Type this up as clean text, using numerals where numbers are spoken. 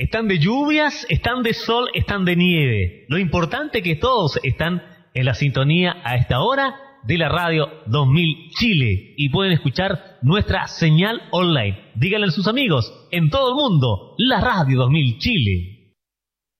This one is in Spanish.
Están de lluvias, están de sol, están de nieve. Lo importante es que todos están en la sintonía a esta hora de la radio 2000 Chile y pueden escuchar nuestra señal online. Díganle a sus amigos en todo el mundo, la radio 2000 Chile.